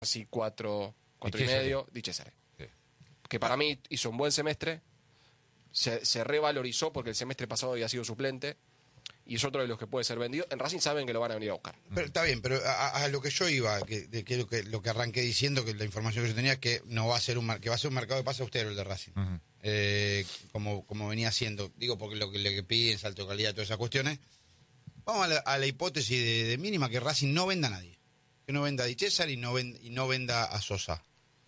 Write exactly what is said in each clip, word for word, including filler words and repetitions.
así cuatro, cuatro y medio, Di Cesare. Sí. Que para mí hizo un buen semestre, se, se revalorizó porque el semestre pasado había sido suplente, y es otro de los que puede ser vendido. En Racing saben que lo van a venir a buscar. Pero está bien, pero a, a lo que yo iba, que, de, que, lo que lo que arranqué diciendo, que la información que yo tenía, que no va a ser un que va a ser un mercado de pase austero el de Racing. Uh-huh. eh, como, como venía siendo, digo, porque lo que le piden, salto de calidad, todas esas cuestiones. Vamos a la, a la hipótesis de, de mínima que Racing no venda a nadie. Que no venda a Di Cesare y no, ven, y no venda a Sosa.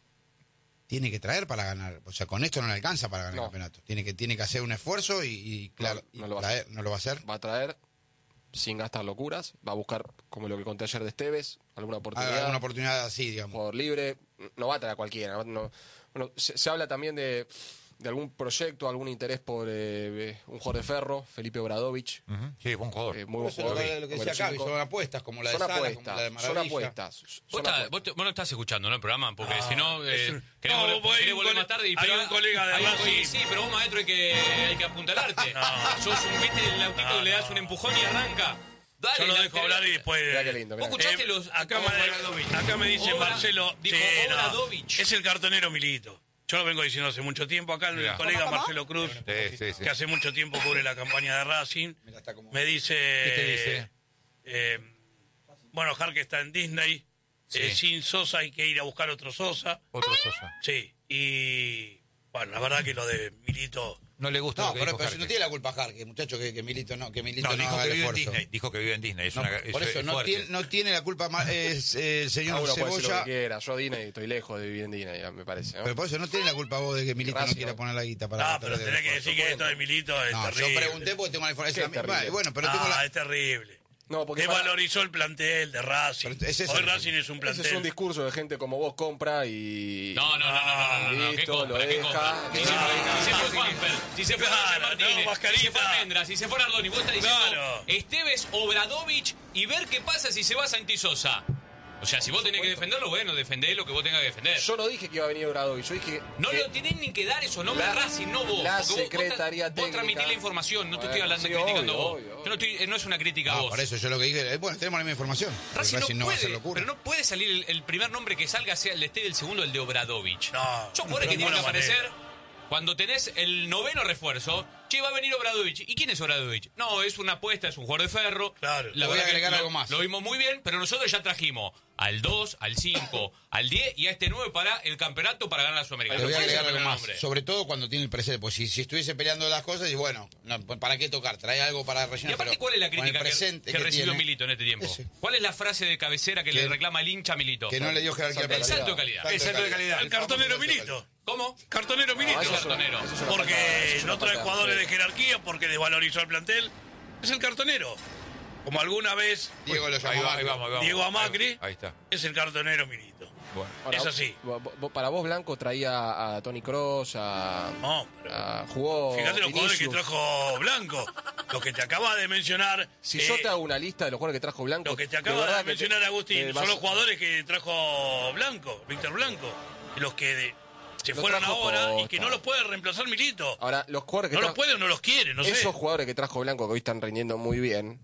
Tiene que traer para ganar. O sea, con esto no le alcanza para ganar no. el campeonato. Tiene que, tiene que hacer un esfuerzo y, y claro, no, no, y lo traer, no lo va a hacer. Va a traer sin gastar locuras. Va a buscar, como lo que conté ayer de Esteves, alguna oportunidad. Alguna oportunidad así, digamos. Por libre. No va a traer a cualquiera. No, bueno, se, se habla también de... de algún proyecto, algún interés por eh, un jugador de ferro, Felipe Obradovich. Uh-huh. Sí, buen jugador. Eh, muy buen jugador. Lo que, lo que decía acá, son apuestas, como la de son Sala, apuestas, como la de Maravilla. Son apuestas. Son ¿Vos, apuestas. está, vos, te, vos no estás escuchando, ¿no? El programa, porque ah, si no, eh, un... queremos, no, vos queremos volver más tarde y hay pega, un colega de hay, Racing. Sí, pero vos, maestro, hay que, hay que apuntalarte. No. Sos un, viste, el autito no, le das no. un empujón y arranca. Dale, yo lo dejo te, hablar y después... Mirá qué lindo, mirá. ¿Vos escuchaste eh, los... Acá, me, acá me dice Obra, Marcelo... Dijo sí, Obradovich. No, es el cartonero Milito. Yo lo vengo diciendo hace mucho tiempo. Acá el Mirá. colega Marcelo Cruz, sí, sí, sí. que hace mucho tiempo cubre la campaña de Racing, me dice... ¿Qué te dice? Eh, bueno, Jarque está en Disney. Sí. Eh, sin Sosa hay que ir a buscar otro Sosa. Otro Sosa. Sí, y... Bueno, la verdad que lo de Milito... No le gusta no, lo que pero, dijo pero Jarque. no tiene la culpa Jarque, muchacho, que, que Milito no, que Milito no, no dijo haga que el vive en esfuerzo. Disney. Dijo que vive en Disney. Es no, una, por es, eso, es no tiene, no tiene la culpa más, es, eh, el señor Uno puede decir lo Cebolla. que quiera. Yo Disney estoy lejos de vivir en Disney, ya me parece, ¿no? Pero por eso no tiene la culpa vos de que Milito Racing, no quiera no. poner la guita para... Ah, pero tenés que decir que esto de Milito es no, terrible. yo pregunté porque tengo la información. ¿Qué es terrible? Bueno, pero ah, tengo la... es terrible. No, porque Desvalorizó para... el plantel de Racing. Ese es Hoy el... Racing es un plantel. Ese es un discurso de gente como vos, compra y... No, no, no, no, no, no, no, listo, lo deja. Si se fue Juanfer, si se fue Martínez, si se fue Almendra, si se fue Nardoni, vos estás diciendo claro. Esteves, Obradovich y ver qué pasa si se va Santi Sosa. O sea, si vos tenés que defenderlo, bueno, defendé lo que vos tengas que defender. Yo no dije que iba a venir Obradovich, yo dije... No que lo tenés ni que dar esos nombres a Racing, no vos. La vos, secretaría vos, técnica. vos transmitís la información, no bueno, te estoy hablando sí, criticando obvio, vos. obvio, obvio. Yo no, estoy, no es una crítica a No, vos. por eso yo lo que dije, bueno, tenemos la misma información. Racing, Racing no, no puede, va a hacer locura. pero no puede salir el, el primer nombre que salga sea el de Esteve, el segundo el de Obradovich. No, Son jugadores que de tienen que ninguna aparecer manera. cuando tenés el noveno refuerzo. Che, va a venir Obradovich. ¿Y quién es Obradovich? No, es una apuesta, es un jugador de ferro. Claro. La voy a verdad agregar que algo lo, más. Lo vimos muy bien, pero nosotros ya trajimos al dos, al cinco, al diez y a este nueve para el campeonato para ganar la Sudamericana. Te voy a No puede agregar ser algo el más, nombre. sobre todo cuando tiene el presente, pues si, si estuviese peleando las cosas, y bueno, no, ¿para qué tocar? Trae algo para rellenar. Y aparte, pero ¿cuál es la con el crítica que, presente que que recibió tiene, Milito en este tiempo? Ese. ¿Cuál es la frase de cabecera que, Que- le reclama el hincha a Milito? que no le dio jerarquía al El plantel. salto de calidad. Salto El salto de calidad. El cartonero Milito. ¿Cómo? Cartonero Milito. eso es cartonero. eso es una Porque patada, eso es una no trae patada. jugadores de jerarquía, porque desvalorizó el plantel. Es el cartonero. Como alguna vez Diego lo Ahí, llamó. va, ahí vamos, ahí vamos. Diego Amacri Ahí, ahí está. es el cartonero Milito. Bueno. Ahora, Es así. vos- vos- Para vos, Blanco traía a Tony Kroos, a... No, pero a- jugó fíjate los jugadores que Vinicius. trajo Blanco. Los que te acaba de mencionar. Si eh, yo te hago una lista de los jugadores que trajo Blanco... Lo que te de acaba verdad de que mencionar te- Agustín te son vas- los jugadores que trajo Blanco, Víctor Blanco. Y los que de- se Lo fueron trajo ahora y Costa. que no los puede reemplazar Milito. Ahora, los jugadores que No los trajo- puede o no los quiere, no sé. Esos jugadores que trajo Blanco que hoy están rindiendo muy bien,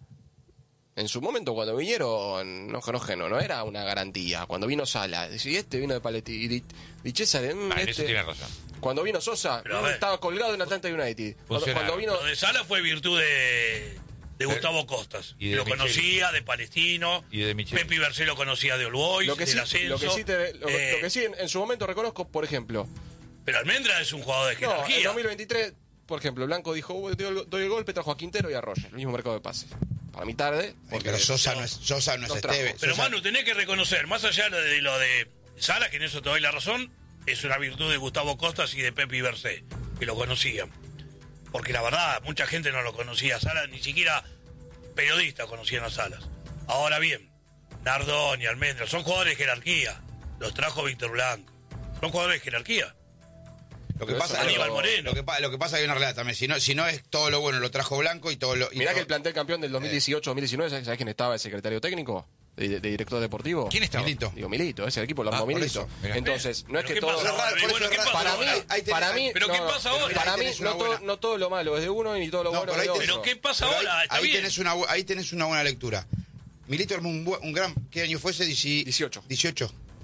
en su momento cuando vinieron, no, no, no, no era una garantía. Cuando vino Sala, y este vino de Paletti, y Di, Di Cesare, mm, Ah, en este- eso tiene razón. Cuando vino Sosa, Pero a mm, ver. estaba colgado en Atlanta United. Cuando, Funcionaron. cuando vino... Lo de Sala fue virtud de, de Gustavo Costas. y de lo Micheli. conocía de Palestino. Y de Micheli. Pepi Bercé lo conocía de All Boys, Lo que, del sí, ascenso. lo que sí, te- lo, Eh, lo que sí en, en su momento reconozco, por ejemplo, Pero Almendra es un jugador de no, en jerarquía. dos mil veintitrés, por ejemplo, Blanco dijo, "Uh, doy el, doy el golpe, trajo a Quintero y a Roger, el mismo mercado de pases. Para mí tarde, porque Pero Sosa no es, Sosa no es Los trajo. Esteves. Pero Sosa- Manu, tenés que reconocer, más allá de lo de Sala, que en eso te doy la razón, es una virtud de Gustavo Costas y de Pepi Bercé, que lo conocían. Porque la verdad, mucha gente no lo conocía a Salas, ni siquiera periodistas conocían a Salas. Ahora bien, Nardoni, Almendra, son jugadores de jerarquía. Los trajo Víctor Blanco. Son jugadores de jerarquía. Lo que Pero pasa, eso- Aníbal lo, Moreno. lo que, pa- lo que pasa es que hay una realidad también. Si no, si no es todo lo bueno, lo trajo Blanco y todo lo. y mirá todo- que el plantel campeón del dos mil dieciocho dos mil diecinueve, ¿sabés quién estaba? El secretario técnico, de, de director deportivo. ¿Quién estaba? Milito. Digo, Milito, ese equipo lo Ah, armó por Milito. eso, mirá. Entonces, no es Pero que ¿qué todo... pasa ahora? Por eso Bueno, ¿qué es pasa raro. Para ahora? mí, Ahí tenés- para mí, ¿Pero qué pasa ahora? Ahí Para mí, tenés una no todo, buena- no todo lo malo es de uno y todo lo No, bueno pero es de ahí otro. Pero ¿qué pasa Pero ahora? ahí, Está ahí bien. tenés una, bu- ahí tenés una buena lectura. Milito armó un, bu- un gran. ¿Qué año fue ese? Dieci- dieciocho. dieciocho.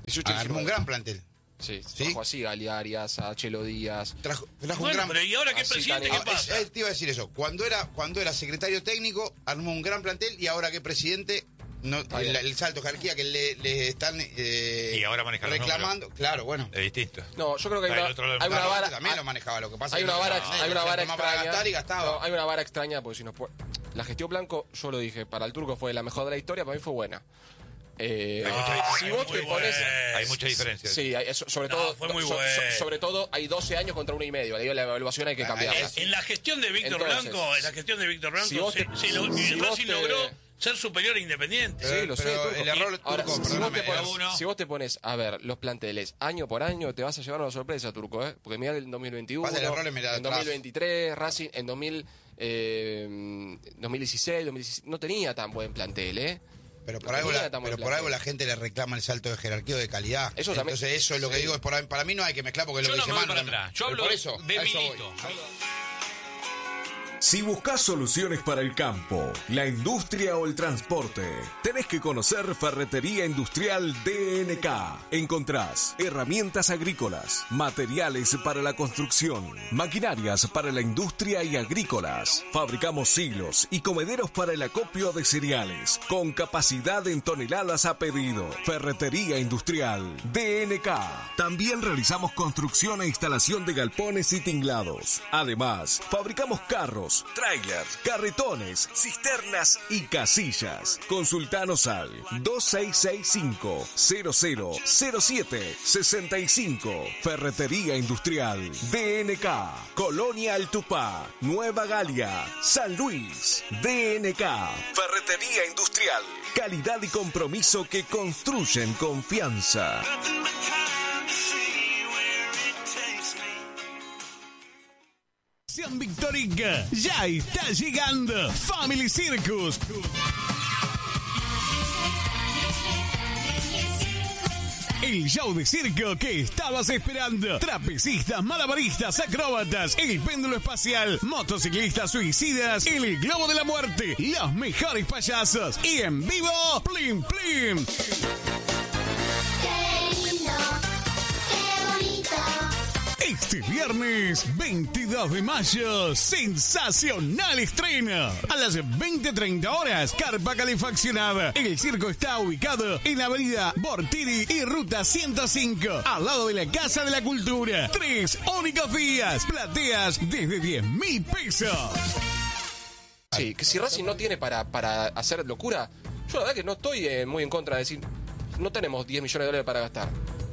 dieciocho, Armó un diecinueve. gran plantel. Sí, ¿Sí? trajo así Gali Arias, a Chelo Díaz. Trajo, trajo Bueno, un gran... pero ¿y ahora qué Así presidente tan- qué Ah, pasa? es- eh, te iba a decir eso. Cuando era, cuando era secretario técnico, armó un gran plantel y ahora que presidente, no, Está el, bien. el salto de jerarquía que le, le están eh, Y ahora maneja los reclamando. Claro, bueno. Es distinto. No, yo creo que hay Está una, el otro lado del hay una Claro, vara. también hay- lo manejaba, lo que pasa Hay es que una no- vara, no, hay una se vara tomaba para extraña. gastar y gastaba. No, hay una vara extraña porque si nos pu- la gestión Blanco, yo lo dije, para el turco fue la mejor de la historia, para mí fue buena. Eh, Hay mucha Ah, si es vos muy te pones, bueno. Hay mucha diferencia. sí, hay- eso- sobre No, todo, fue muy so- so- bueno. sobre todo hay doce años contra uno y medio. Le digo, la evaluación hay que Ah, cambiarla. En, en la gestión de Víctor Entonces, Blanco, en la gestión de Víctor Blanco, si vos se, te- se lo- si el vos Racing te- logró ser superior e independiente. Pero- Sí, lo sé, pero Turco. el error, Ahora, Turco, si, vos te perdóname, pones, uno. si vos te pones a ver los planteles año por año, te vas a llevar una sorpresa, Turco, ¿eh? Porque mirá el dos mil veintiuno, Pasa el error, mirá en atrás. dos mil veintitrés, Racing en dos mil, eh, dos mil dieciséis, dos mil diecisiete, no tenía tan buen plantel, ¿eh? Pero por, No algo tenía la, tan buen pero por plantel. algo la gente le reclama el salto de jerarquía o de calidad. Eso también- Entonces eso es lo que sí. digo. Es por, para mí no hay que mezclar porque es Yo lo no que me dice voy Manu para también. atrás. Yo Pero hablo por eso, de a eso voy. Milito. Si buscas soluciones para el campo, la industria o el transporte, tenés que conocer Ferretería Industrial D N K. Encontrás herramientas agrícolas, materiales para la construcción, maquinarias para la industria y agrícolas. Fabricamos silos y comederos para el acopio de cereales, con capacidad en toneladas a pedido. Ferretería Industrial D N K. También realizamos construcción e instalación de galpones y tinglados. Además, fabricamos carros, trailers, carretones, cisternas y casillas. Consultanos al dos seis seis cinco, cero cero cero siete seis cinco. Ferretería Industrial D N K. Colonia Altupá, Nueva Galia, San Luis. D N K. Ferretería Industrial. Calidad y compromiso que construyen confianza. Victorica, ya está llegando Family Circus. El show de circo que estabas esperando. Trapecistas, malabaristas, acróbatas, el péndulo espacial, motociclistas suicidas, el globo de la muerte, los mejores payasos y en vivo, Plim Plim. Qué lindo, qué bonito. Este viernes veintidós de mayo, sensacional estreno. A las veinte treinta horas, carpa calefaccionada. El circo está ubicado en Avenida Bortiri y Ruta ciento cinco, al lado de la Casa de la Cultura. Tres únicos días, plateas desde diez mil pesos. Sí, que si Racing no tiene para, para hacer locura, yo la verdad que no estoy eh, muy en contra de decir, no tenemos diez millones de dólares para gastar.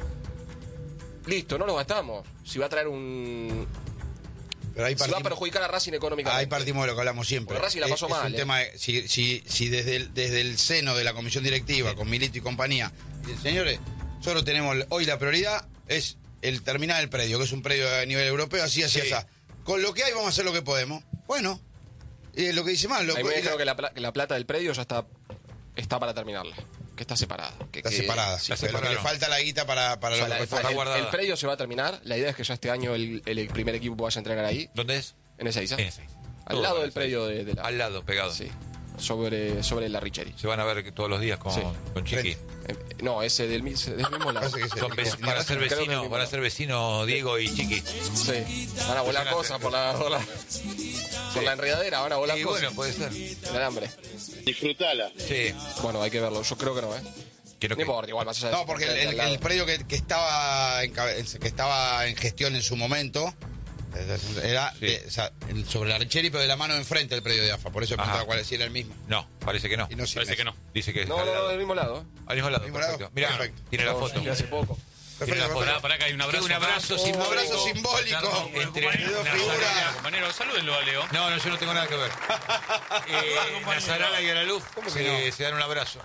Listo, no lo gastamos. Si va a traer un... Pero ahí Si va a partimos, perjudicar a Racing económicamente. ahí partimos de lo que hablamos siempre. Porque Racing la pasó es, es mal, un ¿eh? tema de- si, si, si desde, el, desde el seno de la comisión directiva, con Milito y compañía, dicen, señores, solo tenemos hoy la prioridad es el terminar el predio, que es un predio a nivel europeo, así, así, Sí. así. Con lo que hay vamos a hacer lo que podemos. Bueno, eh, lo que dice más, lo A mí me y la- dijeron que la, pla- que la plata del predio ya está, está para terminarla. Que está separada. Que, está que- separada. sí, la pero que le separaron. falta la guita para, para o sea, lo la- que el, falta. el- guardada. el predio se va a terminar. La idea es que ya este año el, el primer equipo vaya a entrenar ahí, ¿Dónde es? en Ezeiza. En Ezeiza. Al Todo lado en del Ezeiza. predio de, de la... Al lado, pegado. Sí, sobre, sobre la Richeri. Se van a ver todos los días con, Sí. con Chiqui. Eh, No, ese del, mi- del mismo lado. Parece que sí. Son vec- van a ser Creo que vecinos, es van a ser vecinos Diego y Chiqui. Sí, van a volar cosas por la, por la, por la enredadera, van a volar Y cosas. bueno, puede ser. El alambre. Disfrutala. Sí. Bueno, hay que verlo. Yo creo que no, ¿eh? Quiero No que- importa, igual, más allá de No, eso, porque el, al el- lado. el predio que, que estaba en, cabe- que estaba en gestión en su momento era Sí. de- o sea, el- sobre la Richeri, pero de la mano de enfrente del predio de A F A. Por eso me Ajá. preguntaba cuál si era el mismo. No, parece que no. Y no sirve. Parece que no. Dice que es No, al no, no, lado. del mismo lado, ¿eh? Al mismo lado, Mismo perfecto. lado. Mirá, Perfecto. tiene la No, foto. sí, hace poco. Tiene la foto. Pará, pará, que hay un abrazo. Un abrazo acá. simbólico. Un abrazo simbólico. Entre- Compañero, Quedó figura. Nazarala, compañero, salúdenlo a Leo. No, no, yo no tengo nada que ver. eh, Nazarala y Araluz se, se dan un abrazo.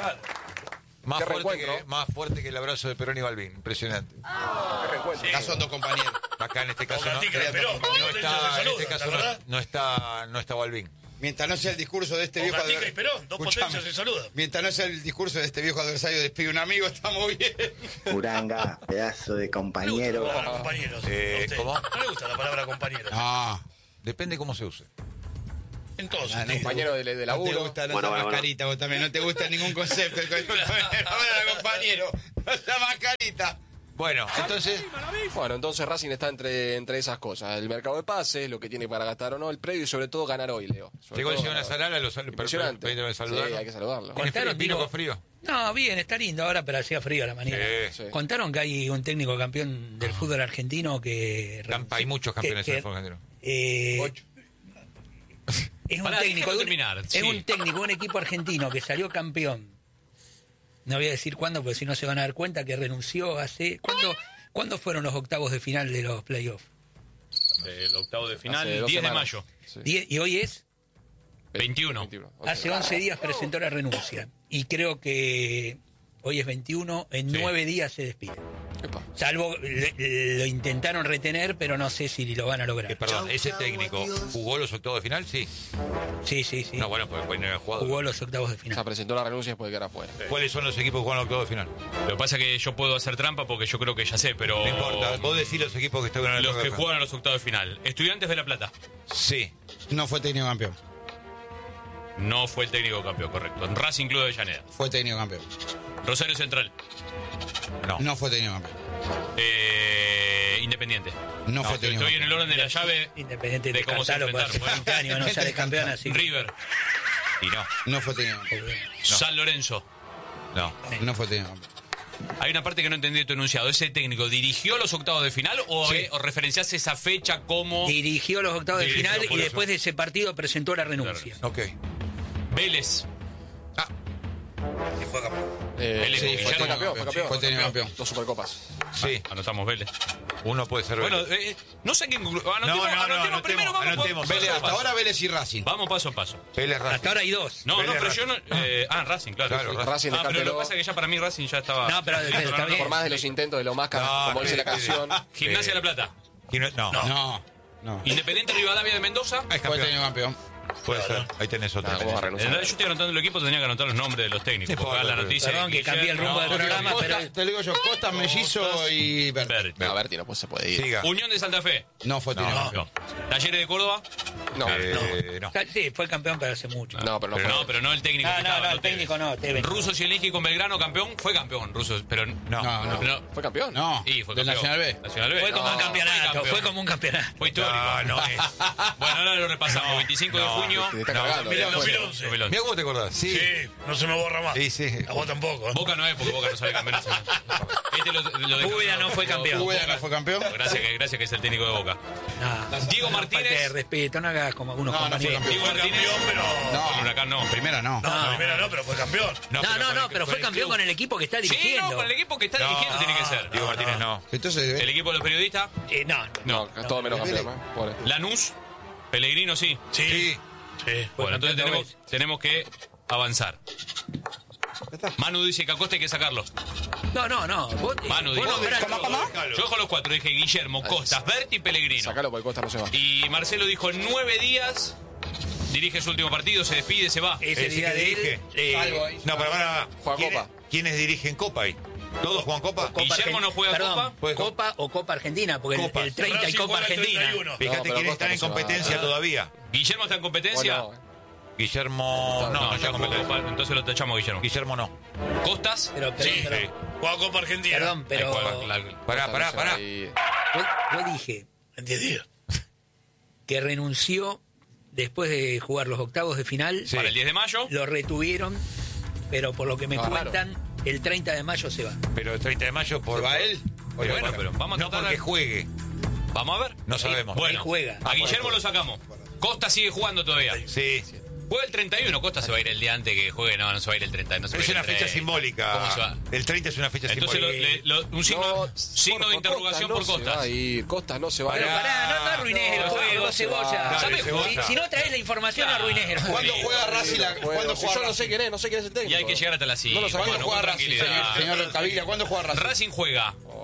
Más Qué fuerte, reencuentro. que, más fuerte que el abrazo de Perón y Balbín. Impresionante. Qué reencuentro. Acá son dos compañeros. Acá en este caso Con no, Gatica de Perón, no dos potencias está, se en saludan, este caso ¿la no, verdad? no está, no está Balbín. Mientras no sea el discurso de este Con viejo Gatica y adver- Perón, dos Escuchame. potencias se saludan. Mientras no sea el discurso de este viejo adversario despide un amigo, estamos bien. Uranga, pedazo de No le gusta compañero. la palabra compañeros. Eh, a usted. ¿cómo? No le gusta la palabra compañeros. Ah, Depende cómo se use. En todos. Ah, no, compañero de, de No te laburo. gusta, no Bueno, sea bueno, mascarita, vos también. No te gusta ningún concepto. El compañero, compañero. No sea mascarita. Bueno, entonces, Bueno, entonces Racing está entre, entre esas cosas. El mercado de pases, lo que tiene para gastar o no, el predio y sobre todo ganar hoy, Leo. Sobre llegó el todo señor ganar hoy. Nazarala, los saludos. Impresionante. Pedro, Sí, saludarlo. hay que saludarlo. ¿Tiene frío? Contaron, ¿Vino digo- con frío? No, bien, está lindo ahora, pero hacía frío a la mañana. Sí. Sí. Contaron que hay un técnico campeón del fútbol argentino que... Camp- hay muchos campeones que- en el fútbol argentino. eh, Ocho. Es un Pará, técnico, déjalo de un, terminar, es sí. un técnico de un equipo argentino que salió campeón. No voy a decir cuándo, porque si no se van a dar cuenta que renunció hace... ¿Cuándo, ¿cuándo fueron los octavos de final de los playoffs? El octavo de final, Hace dos diez de semanas. mayo. Sí. Diez- y hoy es... veintiuno. veintiuno. Ok. Hace once días presentó la renuncia. Y creo que hoy es veintiuno, en Sí. nueve días se despide. Epa. Salvo, le- lo intentaron retener, pero no sé si lo van a lograr. Eh, perdón, ¿ese técnico jugó los octavos de final? Sí. Sí, sí, sí. No, bueno, pues pues no era jugador. Jugó los octavos de O final. sea, presentó la renuncia después de quedar afuera. ¿Cuáles son los equipos que juegan los octavos de final? Lo que pasa es que yo puedo hacer trampa porque yo creo que ya sé, pero... No importa, vos decís los equipos que están en el Los octavo que de final. juegan a los octavos de final. Estudiantes de La Plata. Sí. No fue técnico campeón. No fue el técnico campeón, correcto. Racing Club de Avellaneda. Fue técnico campeón. Rosario Central. No. No fue técnico campeón. Eh, Independiente. No, fue técnico Estoy en el orden de la llave Independiente de de cómo se Cartalo, por hace enfrentaron. veinte años no sale campeón así. River. Y no. No fue técnico campeón. San Lorenzo. No. No fue técnico campeón. Hay una parte que no entendí de tu enunciado. ¿Ese técnico dirigió los octavos de final o, Sí. eh, o referenciás esa fecha como Dirigió los octavos de Dirigió, final por y eso. después de ese partido presentó la renuncia. Ok. Vélez? Y fue campeón. Eh, Vélez, sí, Guillermo. fue técnico campeón, fue campeón. Fue técnico campeón. Dos supercopas. Sí. Anotamos Vélez. Uno puede ser Bueno, Vélez. eh, no sé quién. Anotemos, No, no, no, anotemos anotemos, primero, vamos anotemos. paso Vélez, a hasta paso. ahora Vélez y Racing. Vamos paso a paso. Vélez Racing. Hasta ahora hay dos. No, Vélez, no, pero yo no. eh, ah, Racing, claro. Claro, Sí. Racing. Racing Ah, pero lo que descartó. pasa es que ya para mí Racing ya estaba. No, pero está bien. Por más de los intentos de lo más, No, como dice la espere, canción. Gimnasia de La Plata. Y no, no. No. No. Independiente Rivadavia de Mendoza. Es Fue campeón. técnico campeón. Puede ser. Ahí tenés otro. Ah, ¿cómo va a En renunciar? realidad, yo estoy anotando el equipo, tenía que anotar los nombres de los técnicos. Sí, Porque por acá la favor, noticia. perdón, de que cambié el rumbo del no, programa, Costa, pero- te lo digo yo, Costa, Mellizo y Berti. Berti. No, Berti no pues se puede ir. Siga. Unión de Santa Fe. No fue técnico campeón. No. Talleres de Córdoba. No, Eh, no. Sí, fue campeón, pero hace mucho. no, pero no Pero fue. no, pero no el técnico. No, que no, estaba, no, el Tevez. técnico no, Tevez. Russo Zielinski con Belgrano, campeón. Fue campeón, Russo, pero. No. No, no. pero ¿Fue campeón? No. Sí, fue Del campeón. Nacional B. Nacional B. Fue como No, un campeonato, campeón. fue como un campeonato. Fue histórico. No, no es. Bueno, ahora lo repasamos. veinticinco de junio. Te está No, cargando. Mira, eh. dos mil once. dos mil once. Mira cómo te acordás. Sí. Sí, no se me borra más. Sí, sí. A vos tampoco. ¿eh? Boca no es porque Boca no sale campeón. Este lo, lo dejó- Úbeda no fue campeón. Úbeda no fue campeón. Gracias que, gracias que es el técnico de Boca. No, Diego no, Martínez. falta de respeto, no hagas como algunos No, no fue compañeros. campeón. Diego Fue Martínez. campeón, pero. Con Huracán no. Primera no. No, No. primera no, pero fue campeón. No, no, con no, el- pero con fue el campeón club. con el equipo que está Sí, dirigiendo. no, con el equipo que está No, dirigiendo tiene que ser. Diego Martínez no. Entonces, El equipo de los periodistas. Eh, no, no. No, todo menos campeón. ¿eh? Pobre. Lanús. Pellegrino sí. Sí. Sí. Sí. Bueno, entonces campeón tenemos, dos tenemos que avanzar. Manu dice que Acosta hay que sacarlo. No, no, no. Vos, eh, Manu vos dijo. nombrás ¿Cómo, todo. cómo? Yo dejo los cuatro. Dije Guillermo, Costas, Berti y Pellegrino. Sacalo porque Costa no se va. Y Marcelo dijo nueve días. Dirige su último partido, se despide, se va. Ese Ese día que de dirige. él. eh, No, pero para. Juega ¿quiénes, Copa. ¿Quiénes dirigen Copa ahí? ¿Todos juegan Copa? Copa Guillermo Argen- no juega Perdón, Copa. Puede Copa o Copa Argentina, porque el- Copa. el treinta y Racing Copa juega el Argentina. treinta y uno. Fíjate No, pero quién Costa está no en se va. competencia Ah. todavía. Guillermo está en competencia. Bueno, Guillermo. No, No, no ya está en jugó competencia. Copa, entonces lo tachamos, Guillermo. Guillermo no. Costas. Pero, pero, Sí, pero- Sí. Juega Copa Argentina. perdón, pero Ahí juega la- Pará, Costa pará, no se va pará. a ir. yo, yo dije En diez días. que renunció después de jugar los octavos de final. Sí. Para el diez de mayo. Lo retuvieron, pero por lo que me Ah, raro. cuentan, el treinta de mayo se va. Pero el treinta de mayo por. ¿se va él? Pero Bueno, pero vamos a no tratar porque a- juegue. Vamos a ver. No sabemos. Bueno, Él juega. a Guillermo lo sacamos. Costa sigue jugando todavía. Sí. Juega el treinta y uno. Costa se va a ir el día antes que juegue. No, no se va a ir el treinta. No se Pero va es a ir una el fecha treinta. simbólica. ¿Cómo se va? El treinta es una fecha Entonces, lo- simbólica. le- lo- un signo, No, signo por- de por interrogación por Costa no se Costas. va a ir. Costa no se va a ir. Pero pará, no, no arruines el no, juego, no se va. Cebolla. Dale, ¿Sabés? Cebolla. Si, si no traes la información, no arruines el juego. ¿Cuándo juega Racing? la- Bueno, ¿Cuándo si juega yo no Racing? sé quién es, no sé quién es el técnico. Y hay que llegar hasta la No cima. lo sabía. Bueno, ¿Cuándo juega con Racing? tranquilidad. Señor Cavilla, ¿cuándo juega Racing? Racing juega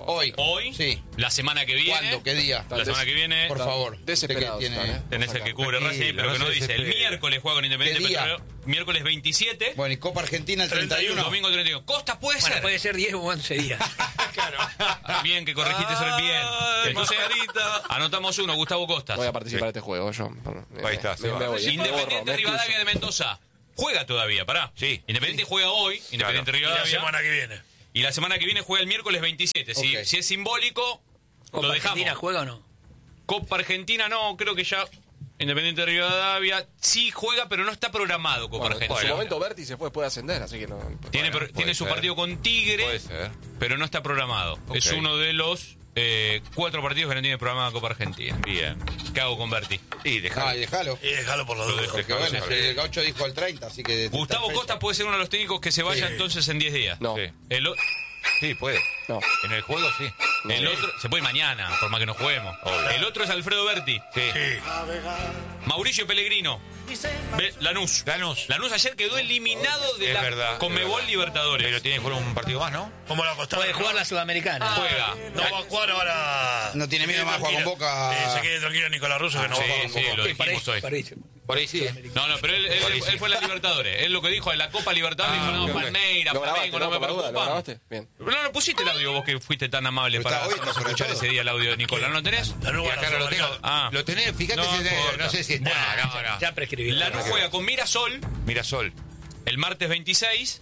Hoy. Hoy. Sí. La semana que viene. ¿Cuándo? ¿Qué día? La semana que viene. Por favor. Desesperado. Usted que están, ¿eh? Tenés el que cubre Racing, pero que no dice. El miércoles juega con Independiente ¿Qué día? Petrolero. Miércoles veintisiete. Bueno, y Copa Argentina el treinta y uno. Domingo treinta y uno. Costa puede Bueno, ser. puede ser diez o once días. Claro. Bien que corregiste eso bien. Entonces, anotamos uno, Gustavo Costas. Voy a participar de este juego. Yo. Ahí está, se Me, va. me voy, me borro, Independiente me Rivadavia excuso. de Mendoza. Juega todavía, pará. Sí. Independiente juega hoy. Independiente Y la Rivadavia. semana que viene. Y la semana que viene juega el miércoles veintisiete. Si, Ok. si es simbólico, ¿Copa lo dejamos. Argentina juega o no? Copa Argentina no, creo que ya Independiente Rivadavia sí juega, pero no está programado Copa Bueno, en Argentina. su momento Berti se fue, puede ascender, así que no. Tiene, Bueno, pro- tiene puede su ser. partido con Tigre, Puede ser. pero no está programado. Ok. Es uno de los eh, cuatro partidos que no tiene programada Copa Argentina. Bien. ¿Qué hago con Berti? Sí, dejá. Ah, y déjalo. Y déjalo por los Lo dudas. dejo. Porque bueno, el gaucho dijo el treinta, así que... Gustavo fecha. Costa puede ser uno de los técnicos que se vaya Sí. entonces en diez días. No. Sí. El, o- Sí, puede. No. En el juego sí. el otro se puede ir mañana, por más que no juguemos. El otro es Alfredo Berti. Sí. Sí. Mauricio Pellegrino. Ve- Lanús. Lanús. Lanús ayer quedó eliminado de Es la verdad, Conmebol es verdad. Libertadores. Pero tiene que jugar un partido más, ¿no? ¿Cómo la costaba? Puede jugar la Sudamericana. Juega. No va a jugar ahora. No tiene miedo más jugar con Tranquilo. Boca. Eh, se quede tranquilo Nicolás Russo que no va a Sí, jugar con sí, Boca. lo Sí, para dijimos eso, hoy. para eso. Por ahí sí. No, no, pero él, él, Por ahí él sí. fue en la Libertadores. Él lo que dijo en la Copa Libertadores, Ah, dijo, no, ok, ok. Palmeira, Lo grabaste, Flamengo, no ¿no? me Por la duda, ¿lo preocupa. grabaste? Bien. No, no pusiste el audio vos que fuiste tan amable Pero para está- hoy está sobre escuchar todo. ese día el audio de Nicolás. ¿No lo tenés? La Y nueva acá no lo tengo. Ah. Lo tenés, fíjate No si tenés- importa. no sé si está. No, no. Ya prescribió. Lanús juega con Mirasol Mirasol. el martes veintiséis.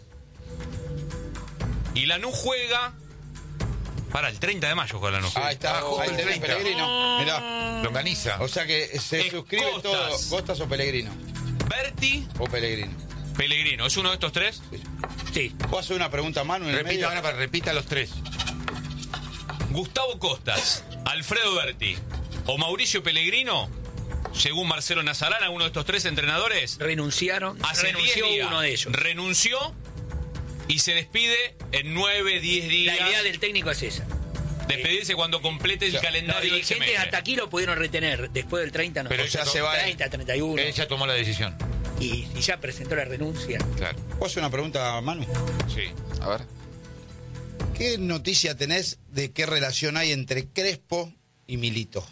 Y Lanús juega... Para el treinta de mayo juega Lanús. Ahí está, Ah, justo ahí el tenés treinta. Pellegrino. Mirá. Longaniza. O sea que se Es suscribe Costas. todo. ¿Costas o Pellegrino? Berti, O Pellegrino. Pellegrino. ¿Es uno de estos tres? Sí. ¿Puedo hacer una pregunta a Manu en el Repita medio? ahora, para- repita los tres. Gustavo Costas, Alfredo Berti o Mauricio Pellegrino, según Marcelo Nazarana, uno de estos tres entrenadores, Renunciaron. hace renunció diez días uno de ellos. renunció y se despide en nueve, diez días. La idea del técnico es esa. Despedirse cuando complete el Los calendario del dirigentes semestre. hasta aquí lo pudieron retener. Después del treinta no. Pero O sea, ella se va. treinta, treinta y uno. Él ya tomó la decisión. Y, y ya presentó la renuncia. Claro. ¿Puedo hacer una pregunta a Manu? Sí. A ver. ¿Qué noticia tenés de qué relación hay entre Crespo y Milito?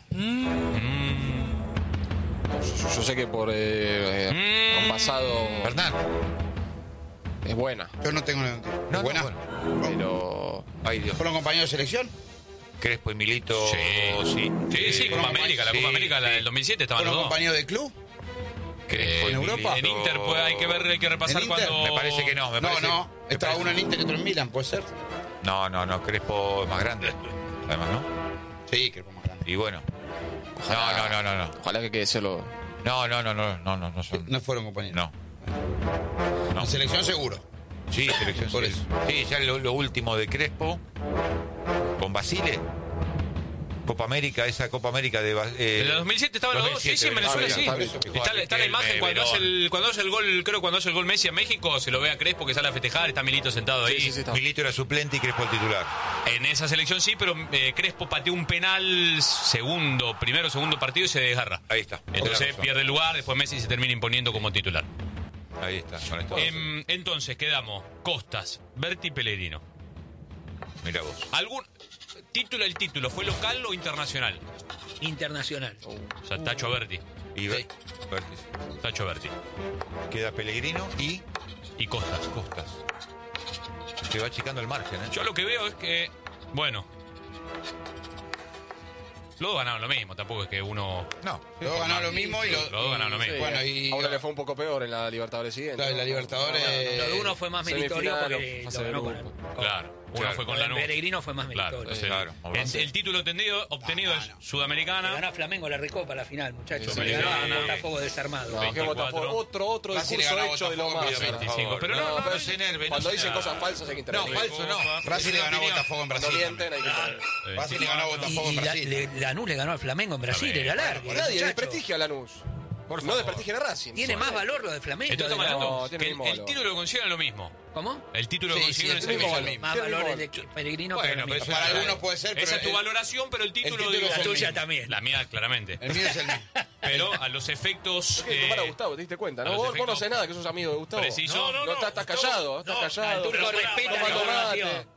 Yo, yo sé que por eh, eh, Mm. han pasado. Hernán. Es buena, Yo no tengo una noticia. No, ¿Buena? no, bueno. pero. Ay, Dios. ¿Fueron compañeros de selección? Crespo y Milito. Sí, sí. Sí, sí, Copa América, la Sí, Copa América, la sí. del dos mil siete estaban los ¿Fueron dos. compañeros de club? Crespo y ¿En Europa? En Milito. Inter pues, hay que ver, hay que repasar ¿En Inter? cuando... Me parece que no. Me No, parece- no. me Estaba parece- uno en Inter y otro en Milan, ¿puede ser? No, no, no. Crespo es más grande. Además, ¿no? Sí, Crespo más grande. Y bueno. No, no, no, no, no. Ojalá que quede solo. No, no, no, no, no, no, no son. No fueron compañeros. No. No. En selección seguro. Sí, selección. Por sí. eso. Sí, ya lo, lo último de Crespo con Basile. Copa América, esa Copa América de. Ba- Eh, En el dos mil siete estaban los dos, sí, sí, en Venezuela Ah, sí. bien, está bien. Está, la- está la imagen cuando hace, el, cuando hace el gol, creo cuando hace el gol Messi a México, se lo ve a Crespo que sale a festejar, está Milito sentado ahí. Sí, sí, sí, está. Milito era suplente y Crespo el titular. En esa selección sí, pero eh, Crespo pateó un penal segundo, primero segundo partido y se desgarra. Ahí está. Tenés Entonces razón. pierde el lugar, después Messi se termina imponiendo como titular. Ahí está. Con esto. Em, entonces quedamos Costas, Berti, Pellegrino. Mira vos. ¿Algún título? ¿El título fue local o internacional? Internacional. O sea, Tacho Berti. Y Ber- Bertis. Tacho Berti. Queda Pellegrino y Y Costas. Costas. Se va achicando el margen, ¿eh? Yo lo que veo es que, bueno, los dos ganaron lo mismo, tampoco es que uno... No. Los dos ganaron lo mismo y Los los... dos ganaron lo mismo. Sí, Bueno, y- a uno le fue un poco peor en la Libertadores siguiente. Claro, en la ¿no? Libertadores- No, Lo de uno fue más meritorio Semifinal, porque fase lo de ganó con, grupo. con- Claro, uno Claro. fue con lo de Lanús. Pellegrino fue más Claro, meritorio. sí. Claro, el, el título obtenido, obtenido No, es no. Le Sudamericana. ganó a Flamengo la Recopa la final, muchachos. Sí, Le ganó sí. a Botafogo desarmado. No, qué veinticuatro. Botafogo. Otro, otro Racing le discurso ganó a hecho de lo Botafogo, más. pido por veinticinco, favor. pero no, no, pero no, se enerve, no Cuando se dicen haga. cosas falsas hay que No, intervenir. falso no. Brasil le ganó a Botafogo en Cuando Brasil. mienten hay que intervenir. Brasil le ganó a Y, Botafogo en y la, Brasil. le- Lanús le ganó al Flamengo en Brasil, era largo. Nadie muchacho. desprestigia a Lanús. Por No favor. desprestigia a Racing. Tiene más solamente. valor lo de Flamengo. Entonces de estamos Lanús. hablando No, tiene que el el, mismo el valor. título lo consiguieron lo mismo. ¿Cómo? El título lo Sí, consiguieron sí, ese el mismo mismo. valor. Más Tiene el valor mismo el de Pellegrino, Bueno, pero, pero no eso Para es- algunos puede ser, pero... Esa es tu el- valoración, pero el título, título digo, es la el tuya mismo. también. la mía claramente. El mío es el mismo. Pero a los efectos Tienes que tomar a eh, Gustavo, ¿te diste cuenta? a ¿no? los Vos, vos no efectos sé nada, que sos amigo de Gustavo. precisos. No, no, No, estás, estás callado, estás No, callado. Turco Toma respeta la tomate. información.